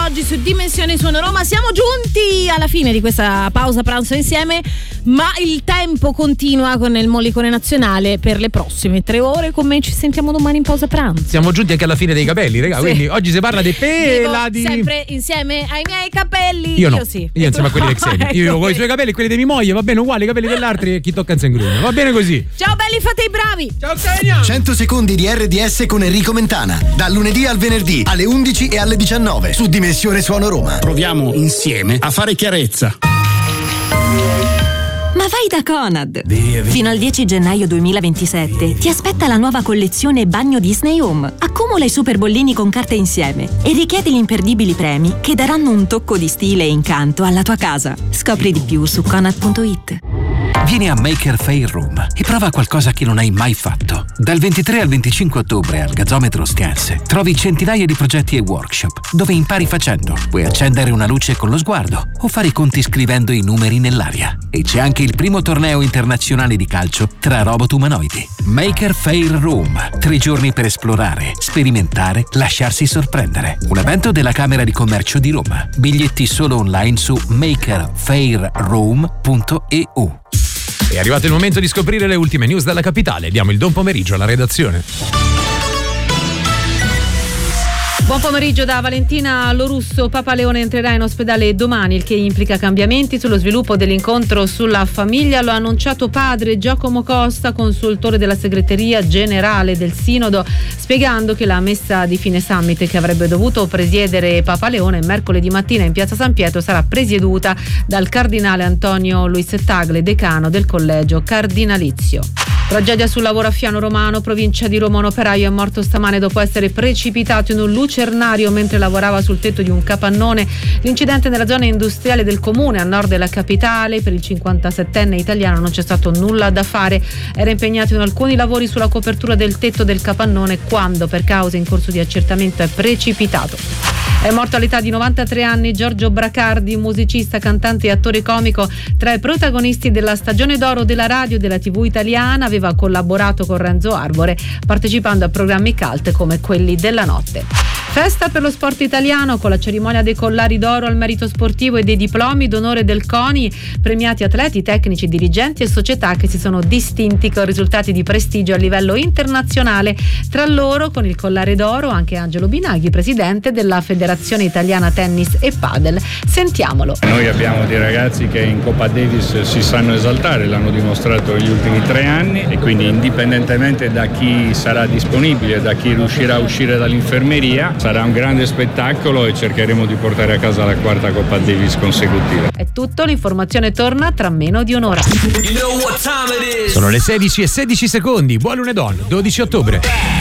oggi su Dimensione Suono Roma. Siamo giunti alla fine di questa pausa pranzo insieme, ma il tempo continua con il Mollicone Nazionale per le prossime 3 ore. Con me ci sentiamo domani in pausa pranzo. Siamo giunti anche alla fine dei capelli, raga, sì. Quindi oggi si parla dei peladi. Sempre insieme ai miei capelli. Io no, io sì. io insieme a quelli di Xenia. Io con i suoi capelli e quelli di mia moglie, va bene uguali, i capelli dell'altri e chi tocca in grugno. Va bene così. Ciao belli, fate i bravi. Ciao Xenia. 100 secondi di RDS con Enrico Mentana, dal lunedì al venerdì alle 11 e alle 19 su Dimensione Suono Roma. Proviamo insieme a fare chiarezza. Ma vai da Conad! Fino al 10 gennaio 2027 ti aspetta la nuova collezione Bagno Disney Home. Accumula i super bollini con carte insieme e richiedi gli imperdibili premi che daranno un tocco di stile e incanto alla tua casa. Scopri di più su Conad.it. Vieni a Maker Faire Rome e prova qualcosa che non hai mai fatto. Dal 23 al 25 ottobre al Gazzometro Ostiense trovi centinaia di progetti e workshop dove impari facendo. Puoi accendere una luce con lo sguardo o fare i conti scrivendo i numeri nell'aria. E c'è anche il primo torneo internazionale di calcio tra robot umanoidi. Maker Faire Rome. 3 giorni per esplorare, sperimentare, lasciarsi sorprendere. Un evento della Camera di Commercio di Roma. Biglietti solo online su makerfairerome.eu. È arrivato il momento di scoprire le ultime news dalla capitale. Diamo il buon pomeriggio alla redazione. Buon pomeriggio da Valentina Lorusso. Papa Leone entrerà in ospedale domani, il che implica cambiamenti sullo sviluppo dell'incontro sulla famiglia. Lo ha annunciato padre Giacomo Costa, consultore della segreteria generale del Sinodo, spiegando che la messa di fine summit che avrebbe dovuto presiedere Papa Leone mercoledì mattina in piazza San Pietro sarà presieduta dal cardinale Antonio Luis Tagle, decano del collegio cardinalizio. Tragedia sul lavoro a Fiano Romano, provincia di Roma. Un operaio è morto stamane dopo essere precipitato in un lucernario mentre lavorava sul tetto di un capannone. L'incidente nella zona industriale del comune a nord della capitale. Per il 57enne italiano non c'è stato nulla da fare. Era impegnato in alcuni lavori sulla copertura del tetto del capannone quando, per cause in corso di accertamento, è precipitato. È morto all'età di 93 anni Giorgio Bracardi, musicista, cantante e attore comico. Tra i protagonisti della stagione d'oro della radio e della TV italiana, aveva collaborato con Renzo Arbore, partecipando a programmi cult come Quelli della notte. Festa per lo sport italiano con la cerimonia dei collari d'oro al merito sportivo e dei diplomi d'onore del CONI, premiati atleti, tecnici, dirigenti e società che si sono distinti con risultati di prestigio a livello internazionale. Tra loro, con il collare d'oro, anche Angelo Binaghi, presidente della Federazione Italiana Tennis e Padel. Sentiamolo. Noi abbiamo dei ragazzi che in Coppa Davis si sanno esaltare, l'hanno dimostrato negli ultimi 3 anni, e quindi indipendentemente da chi sarà disponibile, da chi riuscirà a uscire dall'infermeria, sarà un grande spettacolo e cercheremo di portare a casa la 4ª Coppa Davis consecutiva. È tutto, l'informazione torna tra meno di un'ora. Sono le 16:16. Buon lunedì, 12 ottobre.